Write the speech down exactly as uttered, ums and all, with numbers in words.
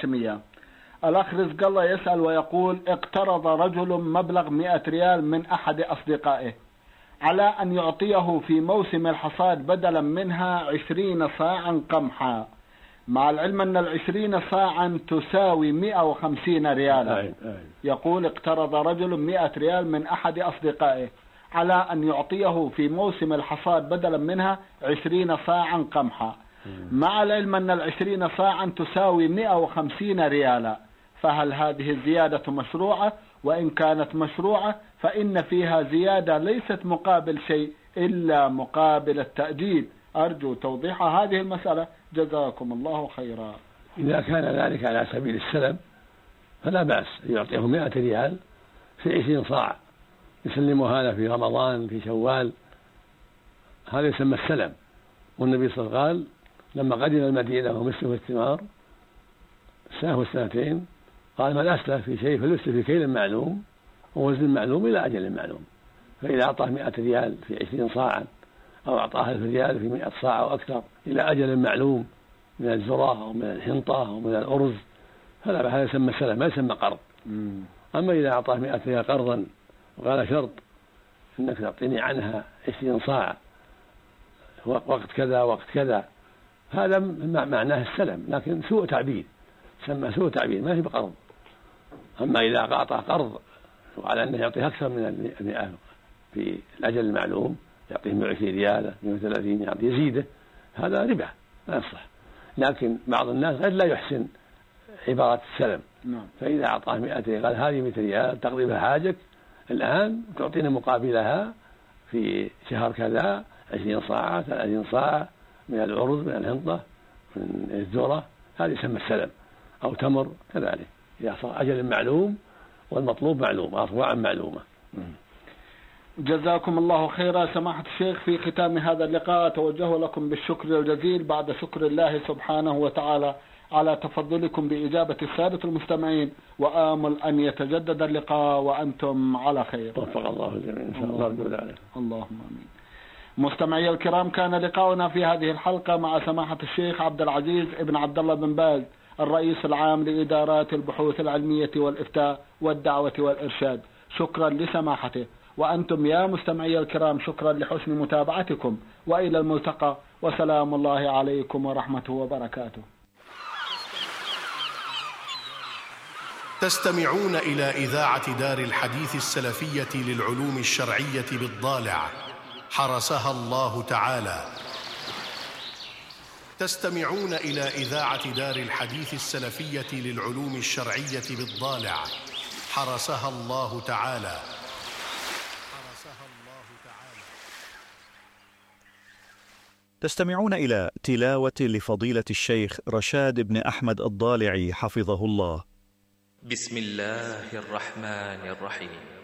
الهاشمية. الأخ رزق الله يسأل ويقول: اقترض رجل مبلغ مئة ريال من أحد أصدقائه على أن يعطيه في موسم الحصاد بدلا منها عشرين صاعا قمحا، مع العلم أن العشرين صاعا تساوي مئة وخمسين ريالا. يقول: اقترض رجل مئة ريال من أحد أصدقائه على أن يعطيه في موسم الحصاد بدلا منها عشرين صاعا قمحا، مع العلم أن العشرين صاعا تساوي مئة وخمسين ريالا، فهل هذه الزيادة مشروعة؟ وإن كانت مشروعة فإن فيها زيادة ليست مقابل شيء إلا مقابل التأجيل. أرجو توضيح هذه المسألة، جزاكم الله خيرا. إذا كان ذلك على سبيل السلم فلا بأس أن يعطيه مئة ريال في عشرين صاع يسلمها له في رمضان في شوال، هذا يسمى السلم. والنبي صلى الله عليه وسلم قال لما قدم المدينة ومسلم الثمار السنة والسنتين قال: من أسلف في شيء فليسلف في كيل معلوم ووزن معلوم إلى أجل معلوم. فإذا أعطاه مئة ريال في عشرين صاعا أو أعطاه ألف ريال في مئة صاع أو أكثر إلى أجل معلوم من الذرة أو من الحنطة أو من الأرز فلا، هذا يسمى السلم ما يسمى قرض. أما إذا أعطاه مئة ريال قرضا وقال: شرط إنك تعطيني عنها عشرين صاع وقت كذا وقت كذا، هذا معناه السلم، لكن سوء تعبير، سمى سوء تعبير ما هي بقرض. أما إذا أعطاه قرض وعلى أنه يعطيه أكثر من المئة في الأجل المعلوم، يعطيه مئة وعشرين ريال مئة وثلاثين يعطيه يزيده، هذا ربا لا يصح. لكن بعض الناس قد لا يحسن عبارة السلم، فإذا أعطاه مئة ريال قال: هذه مئة ريال تقضي بها حاجك الآن تعطينا مقابلها في شهر كذا عشرين صاع ثلاثين صاع من العرض من الحنطة من الذرة، هذا يسمى السلم. أو تمر كذلك إذا صار أجل معلوم والمطلوب معلوم أرواع معلومة. جزاكم الله خيرا. سماحة الشيخ، في ختام هذا اللقاء أتوجه لكم بالشكر الجزيل بعد شكر الله سبحانه وتعالى على تفضلكم بإجابة السادة المستمعين، وآمل أن يتجدد اللقاء وأنتم على خير. وفق الله الجميع إن شاء الله. الله. اللهم آمين. مستمعي الكرام، كان لقاؤنا في هذه الحلقة مع سماحة الشيخ عبد العزيز ابن عبد الله بن باز، الرئيس العام لإدارات البحوث العلمية والإفتاء والدعوة والإرشاد. شكرا لسماحته. وأنتم يا مستمعي الكرام شكرا لحسن متابعتكم، وإلى الملتقى، وسلام الله عليكم ورحمته وبركاته. تستمعون إلى إذاعة دار الحديث السلفية للعلوم الشرعية بالضالع، حرسها الله تعالى. تستمعون إلى إذاعة دار الحديث السلفية للعلوم الشرعية بالضالع، حرسها الله تعالى. تستمعون إلى تلاوة لفضيلة الشيخ رشاد بن أحمد الضالعي حفظه الله. بسم الله الرحمن الرحيم.